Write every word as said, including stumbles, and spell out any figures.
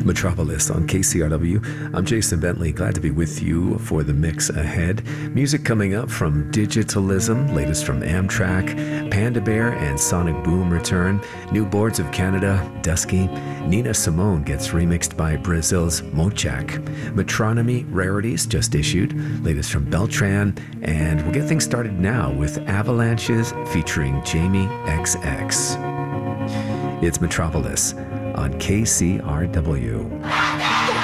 Metropolis on K C R W. I'm Jason Bentley, glad to be with you for the mix ahead. Music coming up from Digitalism, latest from Amtrak, Panda Bear and Sonic Boom return, New Boards of Canada, Dusky, Nina Simone gets remixed by Brazil's Mochak, Metronomy Rarities just issued, latest from Beltran, and we'll get things started now with Avalanches featuring Jamie X X. It's Metropolis on K C R W.